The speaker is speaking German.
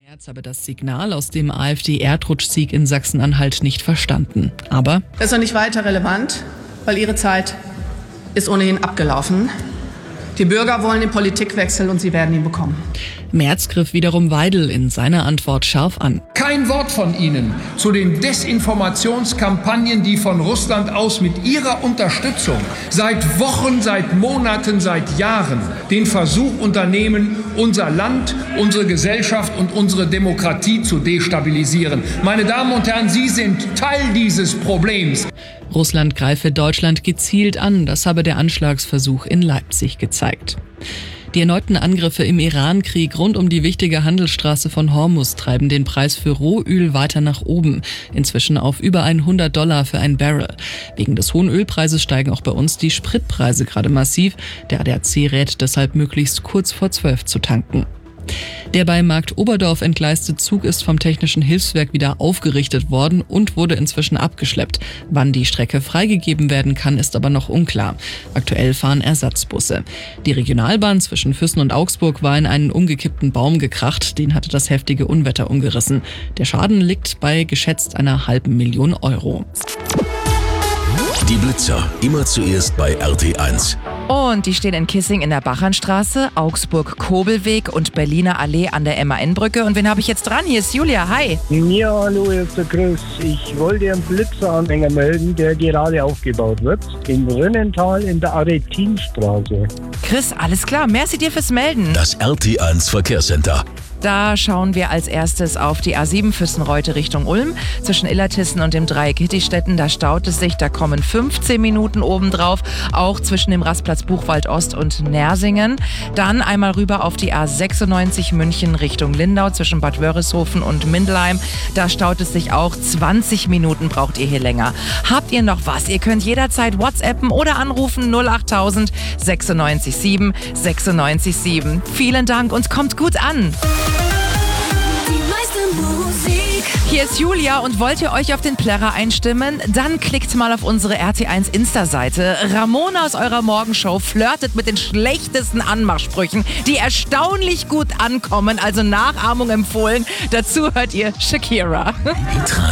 Merz habe das Signal aus dem AfD-Erdrutschsieg in Sachsen-Anhalt nicht verstanden. Aber das ist noch nicht weiter relevant, weil ihre Zeit ist ohnehin abgelaufen. Die Bürger wollen den Politikwechsel und sie werden ihn bekommen. Merz griff wiederum Weidel in seiner Antwort scharf an. Kein Wort von Ihnen zu den Desinformationskampagnen, die von Russland aus mit Ihrer Unterstützung seit Wochen, seit Monaten, seit Jahren den Versuch unternehmen, unser Land, unsere Gesellschaft und unsere Demokratie zu destabilisieren. Meine Damen und Herren, Sie sind Teil dieses Problems. Russland greife Deutschland gezielt an, das habe der Anschlagsversuch in Leipzig gezeigt. Die erneuten Angriffe im Iran-Krieg rund um die wichtige Handelsstraße von Hormuz treiben den Preis für Rohöl weiter nach oben, inzwischen auf über $100 für ein Barrel. Wegen des hohen Ölpreises steigen auch bei uns die Spritpreise gerade massiv. Der ADAC rät deshalb, möglichst kurz vor 12 zu tanken. Der bei Markt Oberdorf entgleiste Zug ist vom Technischen Hilfswerk wieder aufgerichtet worden und wurde inzwischen abgeschleppt. Wann die Strecke freigegeben werden kann, ist aber noch unklar. Aktuell fahren Ersatzbusse. Die Regionalbahn zwischen Füssen und Augsburg war in einen umgekippten Baum gekracht. Den hatte das heftige Unwetter umgerissen. Der Schaden liegt bei geschätzt einer €500.000. Die Blitzer, immer zuerst bei RT1. Und die stehen in Kissing in der Bachernstraße, Augsburg-Kobelweg und Berliner Allee an der MAN-Brücke. Und wen habe ich jetzt dran? Hier ist Julia, hi. Ja, hallo, hier ist der Chris. Ich wollte einen Blitzeranhänger melden, der gerade aufgebaut wird. In Rönnental in der Aretinstraße. Chris, alles klar. Merci dir fürs Melden. Das RT1 Verkehrscenter. Da schauen wir als erstes auf die A7 Füssen-Reute Richtung Ulm. Zwischen Illertissen und dem Dreieck Hittistetten, da staut es sich, da kommen 15 Minuten obendrauf. Auch zwischen dem Rastplatz Buchwald-Ost und Nersingen. Dann einmal rüber auf die A96 München Richtung Lindau zwischen Bad Wörishofen und Mindelheim. Da staut es sich auch, 20 Minuten braucht ihr hier länger. Habt ihr noch was? Ihr könnt jederzeit WhatsAppen oder anrufen 08000 96 7 96 7. Vielen Dank und kommt gut an. Hier ist Julia und wollt ihr euch auf den Plärrer einstimmen? Dann klickt mal auf unsere RT1 Insta-Seite. Ramona aus eurer Morgenshow flirtet mit den schlechtesten Anmachsprüchen, die erstaunlich gut ankommen, also Nachahmung empfohlen. Dazu hört ihr Shakira.